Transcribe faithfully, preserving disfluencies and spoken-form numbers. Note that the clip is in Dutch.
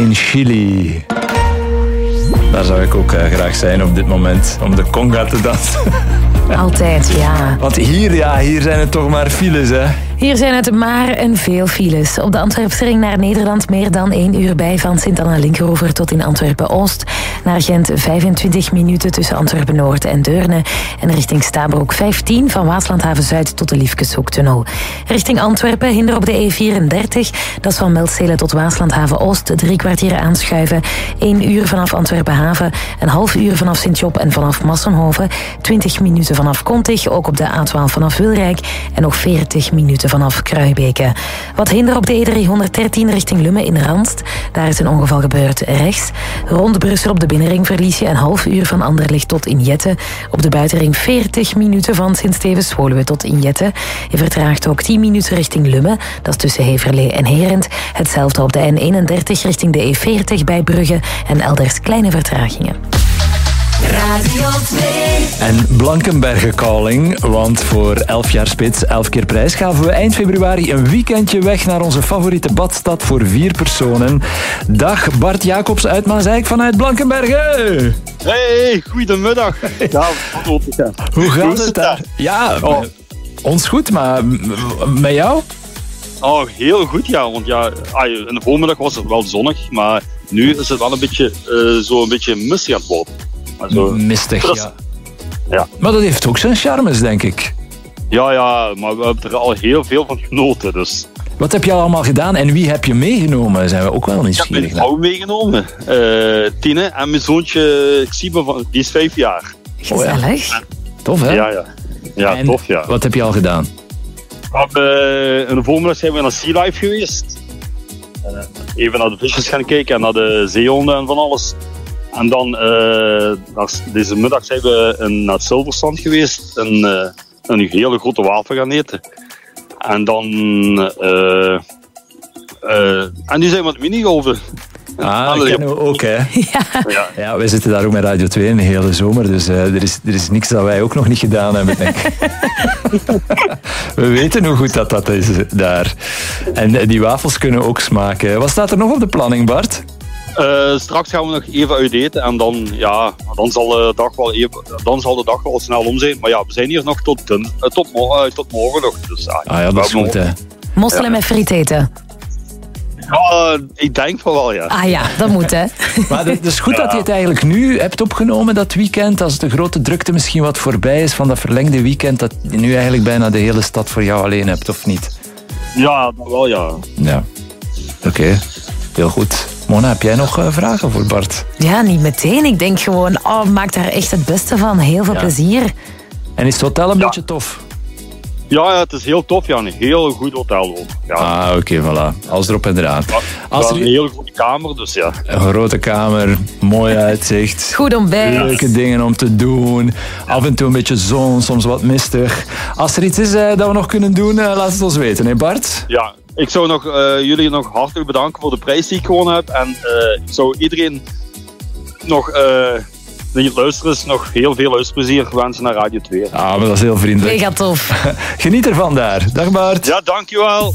In Chili. Daar zou ik ook uh, graag zijn op dit moment, om de conga te dansen. Altijd, ja. Want hier, ja, hier zijn het toch maar files, hè? Hier zijn het maar en veel files. Op de Antwerpse ring naar Nederland meer dan één uur bij van Sint-Anna-Linkeroever tot in Antwerpen-Oost. Naar Gent vijfentwintig minuten tussen Antwerpen-Noord en Deurne. En richting Stabroek vijftien van Waaslandhaven-Zuid tot de Liefkeshoektunnel. Richting Antwerpen hinder op de E vierendertig. Dat is van Meldzelen tot Waaslandhaven-Oost. Drie kwartier aanschuiven. één uur vanaf Antwerpen-Haven. Een half uur vanaf Sint-Job en vanaf Massenhoven. twintig minuten vanaf Kontig. Ook op de A twaalf vanaf Wilrijk. En nog veertig minuten vanaf Kruibeke. Wat hinder op de E driehonderddertien richting Lummen in Randst. Daar is een ongeval gebeurd rechts. Rond Brussel op de binnenring verlies je een half uur van Anderlecht tot Injette. Op de buitenring veertig minuten van Sint-Stevens-Woluwe tot Injette. Je vertraagt ook tien minuten richting Lummen. Dat is tussen Heverlee en Herent. Hetzelfde op de N eenendertig richting de E veertig bij Brugge. En elders kleine vertragingen. Radio twee. En Blankenberge calling, want voor elf jaar spits, elf keer prijs, gaven we eind februari een weekendje weg naar onze favoriete badstad voor vier personen. Dag Bart Jacobs uit Maaseik vanuit Blankenberge. Hey, goedemiddag. Ja, hoe gaat het daar? Ja, oh. Ons goed, maar met jou? Oh, heel goed, ja. Want ja, in de voormiddag was het wel zonnig, maar nu is het wel een beetje, uh, zo een beetje mistig aan het worden. Zo, mistig, is, ja. ja. Maar dat heeft ook zijn charmes, denk ik. Ja, ja, maar we hebben er al heel veel van genoten, dus. Wat heb je allemaal gedaan en wie heb je meegenomen? Zijn we ook wel nieuwsgierig. Ik heb mijn vrouw meegenomen, uh, Tine, en mijn zoontje Xibe, die is vijf jaar. Gezellig. Oh, ja. Tof, hè? Ja, ja. Ja, en tof, ja. Wat heb je al gedaan? We hebben, in de voormiddag zijn we naar Sea Life geweest. Uh, even naar de visjes gaan kijken en naar de zeehonden en van alles. En dan, uh, deze middag zijn we in, naar het Zilverstrand geweest en uh, een hele grote wafel gaan eten. En dan, uh, uh, en nu zijn we met Minigolven. Ah, dat kennen we ook, hè? Ja. Ja. Ja, wij zitten daar ook met Radio twee in de hele zomer, dus uh, er, is, er is niks dat wij ook nog niet gedaan hebben, denk ik. We weten hoe goed dat, dat is daar. En uh, die wafels kunnen ook smaken. Wat staat er nog op de planning, Bart? Uh, straks gaan we nog even uit eten en dan, ja, dan, zal de dag wel even, dan zal de dag wel snel om zijn. Maar ja, we zijn hier nog tot, uh, tot, uh, tot morgen nog. Dus, uh, ah ja, dat is goed, hè. Mosselen ja. met friet eten. Ja, ik denk van wel, ja. Ah ja, dat moet, hè. Maar het is goed ja. dat je het eigenlijk nu hebt opgenomen, dat weekend. Als de grote drukte misschien wat voorbij is van dat verlengde weekend, dat je nu eigenlijk bijna de hele stad voor jou alleen hebt, of niet? Ja, dat wel, ja. Ja, oké. Okay. Heel goed. Mona, heb jij nog uh, vragen voor Bart? Ja, niet meteen. Ik denk gewoon, oh, maak daar echt het beste van. Heel veel ja. plezier. En is het hotel een ja. beetje tof? Ja, ja, het is heel tof. Ja, een heel goed hotel ook. Ja. Ah, oké, okay, voilà. Alles erop en eraan. Ja, Als er... Een hele goede kamer, dus ja. Een grote kamer, mooi uitzicht. Goed ontbijt. Leuke dingen om te doen. Af en toe een beetje zon, soms wat mistig. Als er iets is uh, dat we nog kunnen doen, uh, laat het ons weten, hè Bart? Ja. Ik zou nog, uh, jullie nog hartelijk bedanken voor de prijs die ik gewonnen heb. En uh, ik zou iedereen nog, uh, die luisteren, nog heel veel luisterplezier wensen naar Radio twee. Ah, maar dat is heel vriendelijk. Mega tof. Geniet ervan daar. Dag Bart. Ja, dankjewel.